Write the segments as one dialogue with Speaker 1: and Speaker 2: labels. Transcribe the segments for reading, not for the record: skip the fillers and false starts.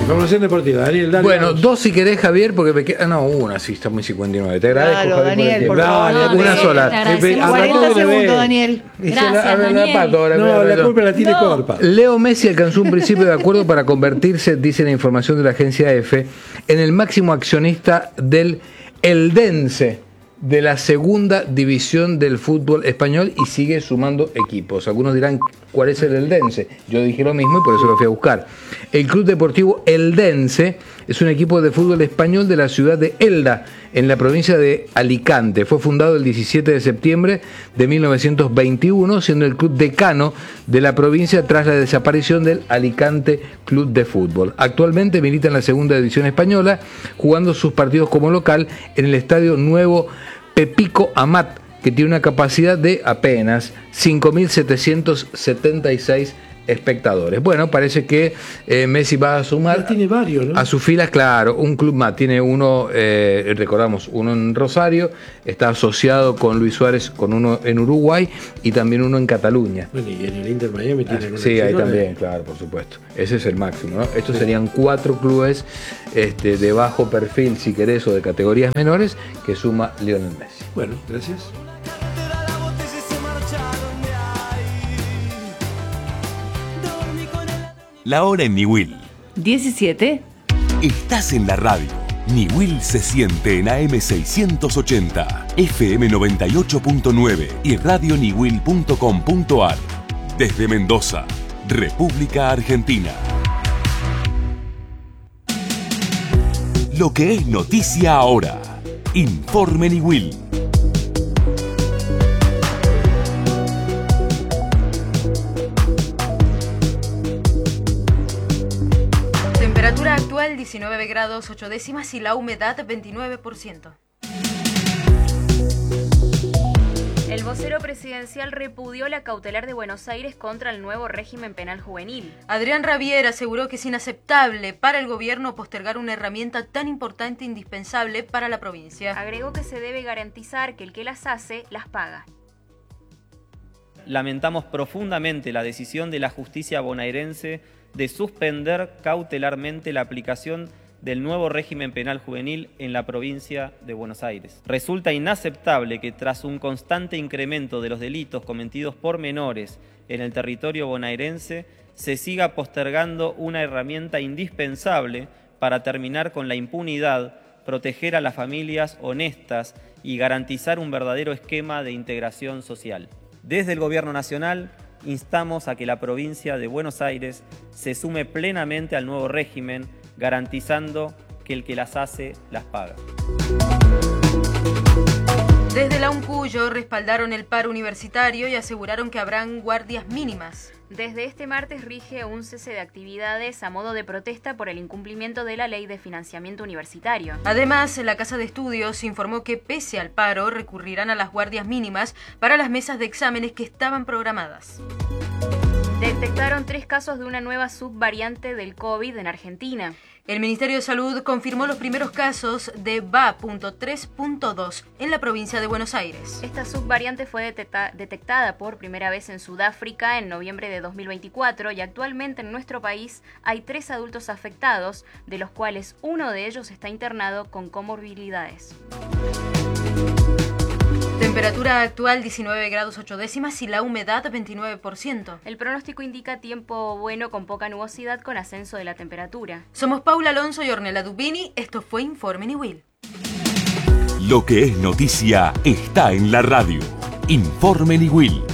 Speaker 1: Información deportiva, Daniel, dale.
Speaker 2: Bueno, dos si querés, Javier, porque me queda. No, una, sí, está muy 59. Te agradezco,
Speaker 3: Claro,
Speaker 2: Javier,
Speaker 3: Daniel,
Speaker 2: por
Speaker 3: por
Speaker 2: el tiempo.
Speaker 3: favor.
Speaker 2: Dale, una
Speaker 3: No,
Speaker 2: sola.
Speaker 3: 40 segundos, Daniel.
Speaker 4: Gracias, Daniel.
Speaker 1: No, la culpa la tiene Corpa.
Speaker 2: Leo Messi alcanzó un principio de acuerdo para convertirse, dice la información de la agencia EFE, en el máximo accionista del Eldense, de la segunda división del fútbol español, y sigue sumando equipos. Algunos dirán, ¿cuál es el Eldense? Yo dije lo mismo y por eso lo fui a buscar. El Club Deportivo Eldense es un equipo de fútbol español de la ciudad de Elda, en la provincia de Alicante. Fue fundado el 17 de septiembre de 1921, siendo el club decano de la provincia tras la desaparición del Alicante Club de Fútbol. Actualmente milita en la segunda división española, jugando sus partidos como local en el Estadio Nuevo Pepico Amat, que tiene una capacidad de apenas 5.776 espectadores. Bueno, parece que Messi va a sumar.
Speaker 1: Ya tiene varios, ¿no?
Speaker 2: A sus filas, claro, un club más. Tiene uno, recordamos, uno en Rosario, está asociado con Luis Suárez, con uno en Uruguay y también uno en Cataluña.
Speaker 1: Bueno, y en el Inter Miami tienen una.
Speaker 2: Sí, ahí también, claro, por supuesto. Ese es el máximo, ¿no? Estos serían 4 clubes de bajo perfil, si querés, o de categorías menores, que suma Lionel Messi.
Speaker 1: Bueno, gracias.
Speaker 5: La hora en Niwil.
Speaker 4: 17.
Speaker 5: Estás en la radio. Niwil se siente en AM 680, FM 98.9 y radioniwil.com.ar. Desde Mendoza, República Argentina. Lo que es noticia ahora. Informe Niwil.
Speaker 6: Temperatura actual 19 grados 8 décimas y la humedad 29%.
Speaker 4: El vocero presidencial repudió la cautelar de Buenos Aires contra el nuevo régimen penal juvenil.
Speaker 6: Adrián Rabier aseguró que es inaceptable para el gobierno postergar una herramienta tan importante e indispensable para la provincia.
Speaker 4: Agregó que se debe garantizar que el que las hace, las paga.
Speaker 7: Lamentamos profundamente la decisión de la justicia bonaerense de suspender cautelarmente la aplicación del nuevo régimen penal juvenil en la provincia de Buenos Aires. Resulta inaceptable que tras un constante incremento de los delitos cometidos por menores en el territorio bonaerense, se siga postergando una herramienta indispensable para terminar con la impunidad, proteger a las familias honestas y garantizar un verdadero esquema de integración social. Desde el Gobierno Nacional, instamos a que la provincia de Buenos Aires se sume plenamente al nuevo régimen, garantizando que el que las hace, las paga.
Speaker 6: Desde la UNCUYO respaldaron el paro universitario y aseguraron que habrán guardias mínimas.
Speaker 4: Desde este martes rige un cese de actividades a modo de protesta por el incumplimiento de la Ley de Financiamiento Universitario.
Speaker 6: Además, la Casa de Estudios informó que pese al paro recurrirán a las guardias mínimas para las mesas de exámenes que estaban programadas.
Speaker 4: Detectaron 3 casos de una nueva subvariante del COVID en Argentina.
Speaker 6: El Ministerio de Salud confirmó los primeros casos de BA.3.2 en la provincia de Buenos Aires.
Speaker 4: Esta subvariante fue detectada por primera vez en Sudáfrica en noviembre de 2024 y actualmente en nuestro país hay 3 adultos afectados, de los cuales uno de ellos está internado con comorbilidades.
Speaker 6: Temperatura actual 19 grados 8 décimas y la humedad 29%.
Speaker 4: El pronóstico indica tiempo bueno con poca nubosidad con ascenso de la temperatura.
Speaker 6: Somos Paula Alonso y Ornella Dubini. Esto fue Informe Niwil.
Speaker 5: Lo que es noticia está en la radio. Informe Niwil.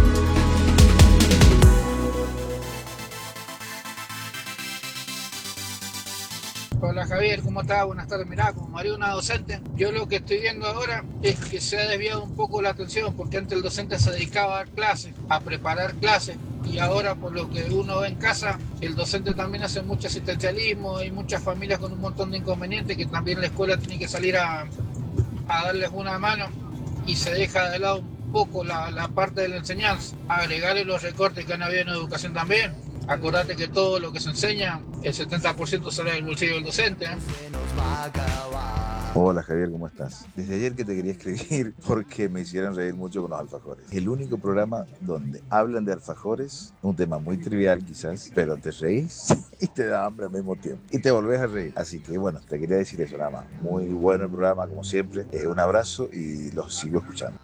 Speaker 8: Hola Javier, ¿cómo estás? Buenas tardes. Mirá, como María una docente, yo lo que estoy viendo ahora es que se ha desviado un poco la atención, porque antes el docente se dedicaba a dar clases, a preparar clases, y ahora por lo que uno ve en casa, el docente también hace mucho asistencialismo, hay muchas familias con un montón de inconvenientes que también la escuela tiene que salir a darles una mano, y se deja de lado un poco la parte de la enseñanza, agregarle los recortes que han habido en educación también. Acordate que todo lo que se enseña, el 70% sale del bolsillo del docente.
Speaker 9: Hola Javier, ¿cómo estás? Desde ayer que te quería escribir porque me hicieron reír mucho con los alfajores. El único programa donde hablan de alfajores, un tema muy trivial quizás, pero te reís y te da hambre al mismo tiempo. Y te volvés a reír. Así que bueno, te quería decir eso nada más. Muy bueno el programa, como siempre. Un abrazo y los sigo escuchando.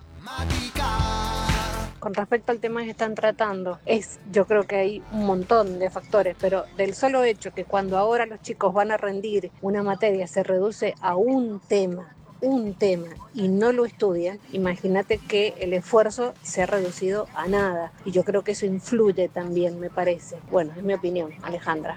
Speaker 10: Con respecto al tema que están tratando, yo creo que hay un montón de factores, pero del solo hecho que cuando ahora los chicos van a rendir una materia se reduce a un tema y no lo estudian, imagínate que el esfuerzo se ha reducido a nada. Y yo creo que eso influye también, me parece. Bueno, es mi opinión, Alejandra.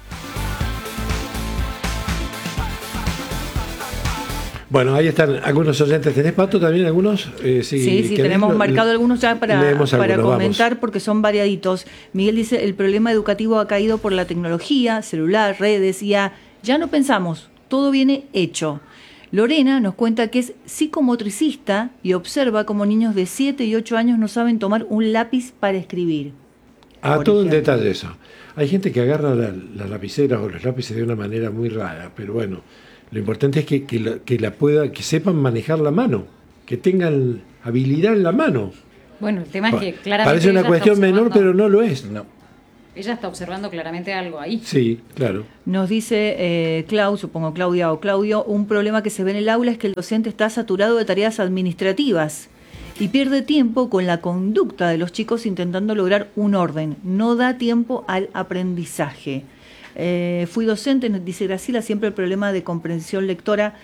Speaker 1: Bueno, ahí están algunos oyentes. ¿Tenés, Pato, también algunos?
Speaker 3: Sí, tenemos marcado algunos ya para comentar, vamos. Porque son variaditos. Miguel dice, el problema educativo ha caído por la tecnología, celular, redes, ya no pensamos, todo viene hecho. Lorena nos cuenta que es psicomotricista y observa cómo niños de 7 y 8 años no saben tomar un lápiz para escribir.
Speaker 1: Todo un detalle eso. Hay gente que agarra las lapiceras o los lápices de una manera muy rara, pero bueno, lo importante es que sepan manejar la mano, que tengan habilidad en la mano.
Speaker 11: Bueno, el tema es que claramente
Speaker 1: parece una cuestión menor, pero no lo es.
Speaker 11: No. Ella está observando claramente algo ahí.
Speaker 1: Sí, claro.
Speaker 3: Nos dice Claudia o Claudio, un problema que se ve en el aula es que el docente está saturado de tareas administrativas y pierde tiempo con la conducta de los chicos intentando lograr un orden. No da tiempo al aprendizaje. Fui docente, nos dice Graciela, siempre el problema de comprensión lectora.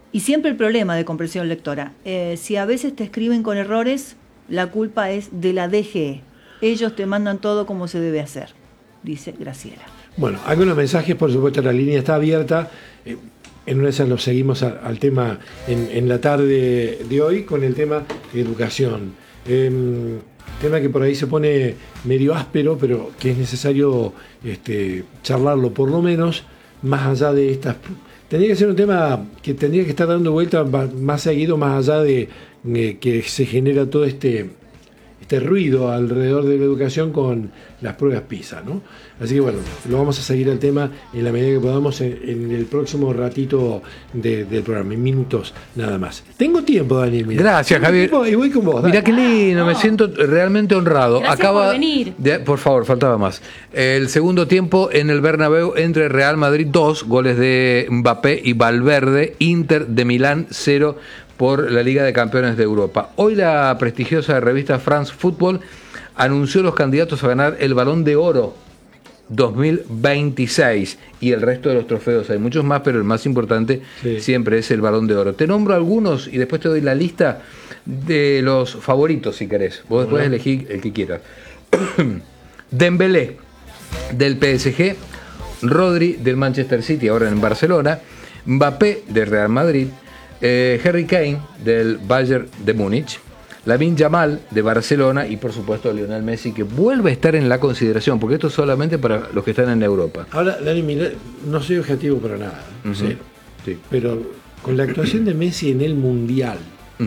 Speaker 3: Si a veces te escriben con errores, la culpa es de la DGE. Ellos te mandan todo como se debe hacer, dice Graciela.
Speaker 1: Bueno, algunos mensajes, por supuesto, la línea está abierta. En una de esas lo seguimos al tema en la tarde de hoy con el tema de educación. Tema que por ahí se pone medio áspero, pero que es necesario charlarlo, por lo menos, más allá de estas... Tendría que ser un tema que tendría que estar dando vuelta más seguido, más allá de que se genera todo este ruido alrededor de la educación con las pruebas PISA, ¿no? Así que bueno, lo vamos a seguir al tema en la medida que podamos en el próximo ratito del programa, en minutos nada más. Tengo tiempo, Daniel. Mira.
Speaker 2: Gracias, Javier.
Speaker 1: Y voy con vos.
Speaker 2: Mira qué lindo, me siento realmente honrado.
Speaker 11: Gracias por venir.
Speaker 2: Por favor, faltaba más. El segundo tiempo en el Bernabéu entre Real Madrid 2, goles de Mbappé y Valverde, Inter de Milán 0 por la Liga de Campeones de Europa. Hoy la prestigiosa revista France Football anunció los candidatos a ganar el Balón de Oro 2026 y el resto de los trofeos. Hay muchos más, pero el más importante siempre es el Balón de Oro. Te nombro algunos y después te doy la lista de los favoritos, si querés. Vos después elegí el que quieras. Dembélé, del PSG, Rodri, del Manchester City, ahora en Barcelona, Mbappé, del Real Madrid, Harry Kane, del Bayern de Múnich, Lamine Yamal, de Barcelona, y por supuesto Lionel Messi, que vuelve a estar en la consideración, porque esto es solamente para los que están en Europa.
Speaker 1: Ahora, Dani, mira, no soy objetivo para nada, cero. Sí. Pero con la actuación de Messi en el Mundial,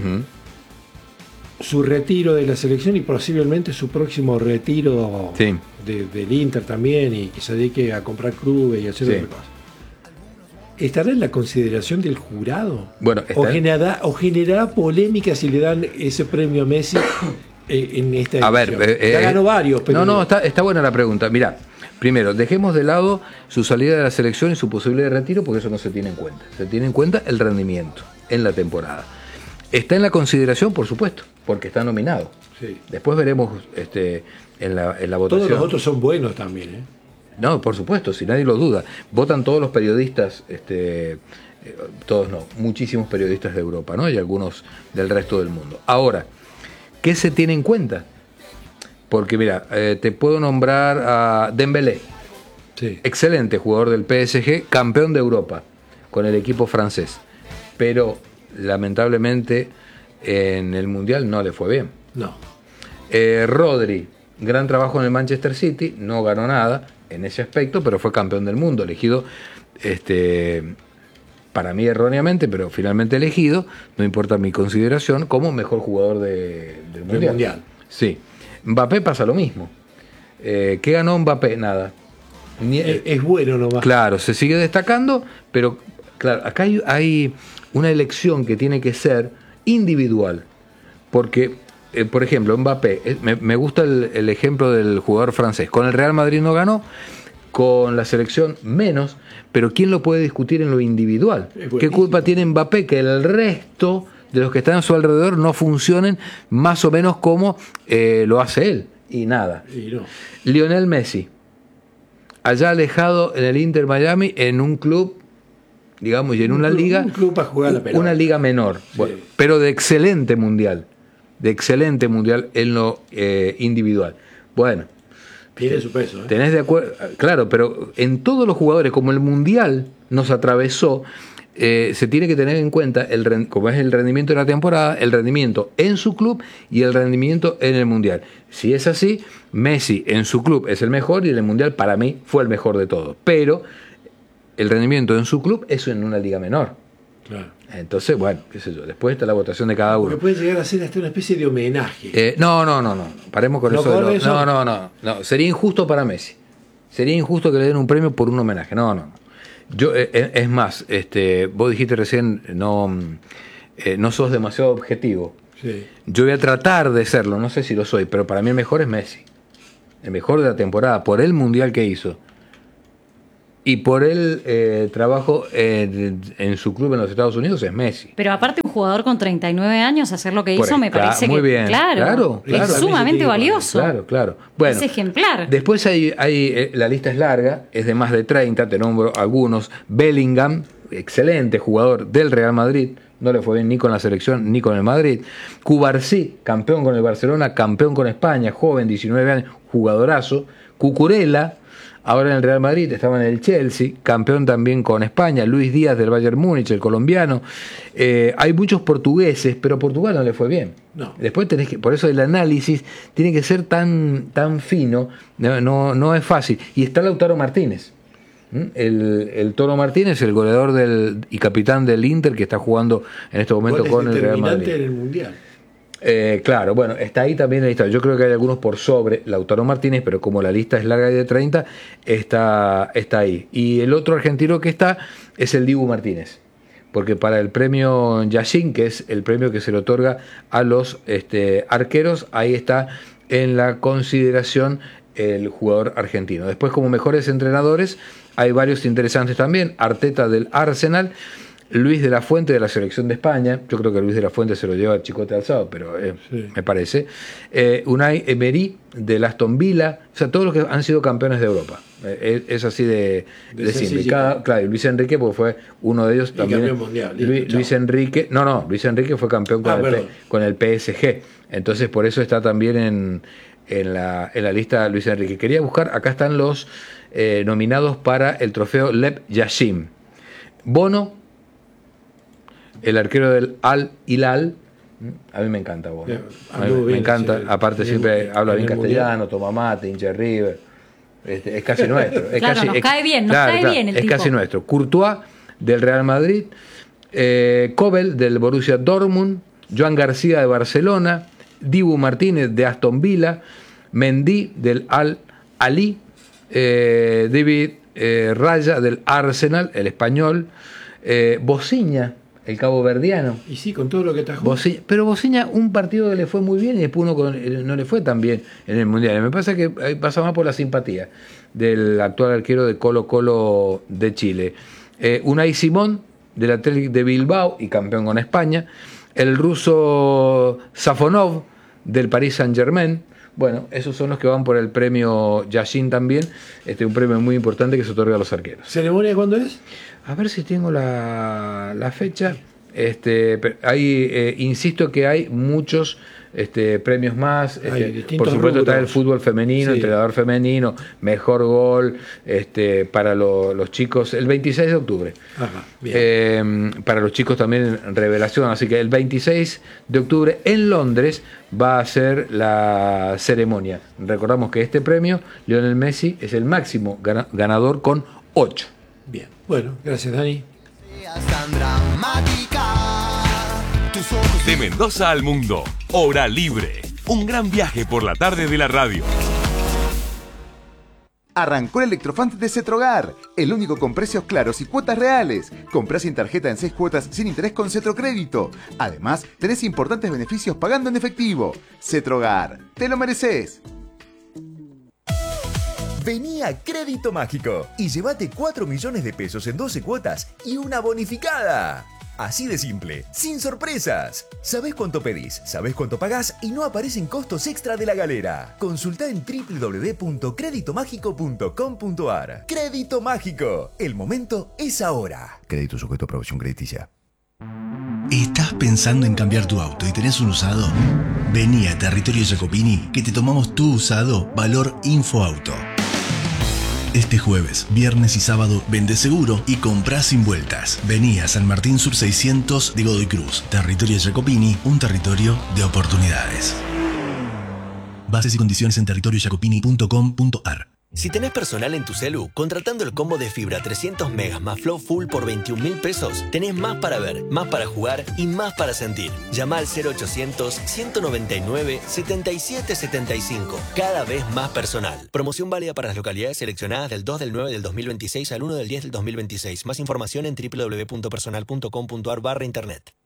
Speaker 1: su retiro de la selección y posiblemente su próximo retiro del Inter también, y que se dedique a comprar clubes y hacer otras cosas, ¿estará en la consideración del jurado?
Speaker 2: Bueno,
Speaker 1: ¿O generará polémica si le dan ese premio a Messi en esta edición?
Speaker 2: A ver,
Speaker 1: ya ganó varios. Pero
Speaker 2: no, está buena la pregunta. Mirá, primero, dejemos de lado su salida de la selección y su posible retiro, porque eso no se tiene en cuenta. Se tiene en cuenta el rendimiento en la temporada. Está en la consideración, por supuesto, porque está nominado.
Speaker 1: Sí.
Speaker 2: Después veremos en la votación.
Speaker 1: Todos los otros son buenos también, ¿eh?
Speaker 2: No, por supuesto, si nadie lo duda. Votan todos los periodistas, todos no, muchísimos periodistas de Europa, ¿no? Y algunos del resto del mundo. Ahora, ¿qué se tiene en cuenta? Porque mira, te puedo nombrar a Dembélé, excelente jugador del PSG, campeón de Europa con el equipo francés, pero lamentablemente en el Mundial no le fue bien.
Speaker 1: No.
Speaker 2: Rodri, gran trabajo en el Manchester City, no ganó nada en ese aspecto, pero fue campeón del mundo, elegido, para mí erróneamente, pero finalmente elegido, no importa mi consideración, como mejor jugador del Mundial. Sí. Mbappé pasa lo mismo. ¿Qué ganó Mbappé? Nada.
Speaker 1: Es bueno nomás.
Speaker 2: Claro, se sigue destacando, pero claro, acá hay una elección que tiene que ser individual. Porque, por ejemplo, Mbappé, me gusta el ejemplo del jugador francés. Con el Real Madrid no ganó, con la selección menos, pero ¿quién lo puede discutir en lo individual? ¿Qué culpa tiene Mbappé que el resto de los que están a su alrededor no funcionen más o menos como lo hace él? Y nada.
Speaker 1: Y no.
Speaker 2: Lionel Messi, allá alejado en el Inter Miami, en un club, digamos, y en una liga,
Speaker 1: un club para jugar la pelota.
Speaker 2: Una liga menor, sí. Bueno, pero de excelente mundial en lo individual. Bueno,
Speaker 1: tiene su peso.
Speaker 2: Tenés de acuerdo, claro, pero en todos los jugadores, como el mundial nos atravesó, se tiene que tener en cuenta como es el rendimiento de la temporada, el rendimiento en su club y el rendimiento en el mundial. Si es así, Messi en su club es el mejor y en el mundial para mí fue el mejor de todos. Pero el rendimiento en su club es en una liga menor.
Speaker 1: Claro.
Speaker 2: Entonces, bueno, qué sé yo, después está la votación de cada uno.
Speaker 1: Porque puede llegar a ser hasta una especie de homenaje.
Speaker 2: No, paremos con eso. No, sería injusto para Messi. Sería injusto que le den un premio por un homenaje. No. Yo, es más, vos dijiste recién, no sos demasiado objetivo.
Speaker 1: Sí.
Speaker 2: Yo voy a tratar de serlo, no sé si lo soy, pero para mí el mejor es Messi. El mejor de la temporada, por el mundial que hizo. Y por el trabajo en su club en los Estados Unidos es Messi.
Speaker 11: Pero aparte un jugador con 39 años hacer lo que hizo me parece
Speaker 2: muy bien.
Speaker 11: Claro, es sumamente valioso.
Speaker 2: Claro. Bueno,
Speaker 11: es ejemplar.
Speaker 2: Después hay la lista es larga, es de más de 30, te nombro algunos. Bellingham, excelente jugador del Real Madrid, no le fue bien ni con la selección ni con el Madrid. Cubarsí, campeón con el Barcelona, campeón con España, joven, 19 años, jugadorazo. Cucurella, ahora en el Real Madrid, estaba en el Chelsea, campeón también con España. Luis Díaz del Bayern Múnich, el colombiano. Hay muchos portugueses, pero a Portugal no le fue bien.
Speaker 1: No.
Speaker 2: Después por eso el análisis tiene que ser tan fino, no es fácil. Y está Lautaro Martínez. El Toro Martínez, el goleador y capitán del Inter, que está jugando en este momento con el Real Madrid.
Speaker 1: En el Mundial.
Speaker 2: Claro, bueno, está ahí también la lista. Yo creo que hay algunos por sobre Lautaro Martínez, pero como la lista es larga y de 30, está ahí. Y el otro argentino que está es el Dibu Martínez, porque para el premio Yashin, que es el premio que se le otorga a los arqueros, ahí está en la consideración el jugador argentino. Después, como mejores entrenadores, hay varios interesantes también. Arteta del Arsenal, Luis de la Fuente de la selección de España. Yo creo que Luis de la Fuente se lo lleva a Chicote Alzado, pero sí, me parece. Unai Emery del Aston Villa. O sea, todos los que han sido campeones de Europa. Es así de simple. Claro, Luis Enrique, porque fue uno de ellos también.
Speaker 1: Campeón mundial.
Speaker 2: Luis Enrique. Luis Enrique fue campeón con el PSG. Entonces, por eso está también en la lista Luis Enrique. Quería buscar, acá están los nominados para el trofeo Lev Yashin. Bono, el arquero del Al Hilal. A mí me encanta Bono. Me encanta. Aparte siempre habla bien castellano, toma mate, hincha River. Es casi nuestro.
Speaker 11: Nos cae bien el
Speaker 2: tipo. Es casi nuestro. Courtois del Real Madrid, Kobel del Borussia Dortmund, Joan García de Barcelona, Dibu Martínez de Aston Villa, Mendy del Al-Ali, David Raya del Arsenal, el español, Bociña, el caboverdiano.
Speaker 1: Y sí, con todo lo que trajo.
Speaker 2: Pero Bociña, un partido que le fue muy bien y después no le fue tan bien en el Mundial. Me pasa que pasa más por la simpatía del actual arquero de Colo-Colo de Chile. Unai Simón del Athletic de Bilbao y campeón con España. El ruso Safonov del Paris Saint-Germain. Bueno, esos son los que van por el premio Yashin también, un premio muy importante que se otorga a los arqueros.
Speaker 1: ¿Ceremonia cuándo es?
Speaker 2: A ver si tengo la fecha. Insisto que hay muchos premios más. Por supuesto está el fútbol femenino, entrenador femenino, mejor gol, para los chicos, el 26 de octubre.
Speaker 1: Ajá, bien.
Speaker 2: Para los chicos también revelación, así que el 26 de octubre en Londres va a ser la ceremonia. Recordamos que este premio, Lionel Messi, es el máximo ganador con 8.
Speaker 1: Bien, bueno, gracias Dani.
Speaker 5: De Mendoza al mundo, Hora Libre. Un gran viaje por la tarde de la radio.
Speaker 12: Arrancó el Electrofan de Cetrogar, el único con precios claros y cuotas reales. Comprá sin tarjeta en 6 cuotas sin interés con Cetrocrédito. Además, tenés importantes beneficios pagando en efectivo. Cetrogar, te lo mereces.
Speaker 13: Vení a Crédito Mágico y llévate 4 millones de pesos en 12 cuotas y una bonificada. Así de simple, sin sorpresas. Sabés cuánto pedís, sabés cuánto pagás y no aparecen costos extra de la galera. Consultá en www.creditomágico.com.ar. Crédito Mágico, el momento es ahora.
Speaker 14: Crédito sujeto a aprobación crediticia. ¿Estás pensando en cambiar tu auto y tenés un usado? Vení a Territorio Jacopini que te tomamos tu usado valor Infoauto. Este jueves, viernes y sábado, vende seguro y comprá sin vueltas. Vení a San Martín Sur 600 de Godoy Cruz. Territorio Jacopini, un territorio de oportunidades. Bases y condiciones en territoriojacopini.com.ar.
Speaker 15: Si tenés personal en tu celu, contratando el combo de fibra 300 megas más Flow Full por 21.000 pesos, tenés más para ver, más para jugar y más para sentir. Llama al 0800-199-7775. Cada vez más personal. Promoción válida para las localidades seleccionadas del 2 del 9 del 2026 al 1 del 10 del 2026. Más información en www.personal.com.ar/internet.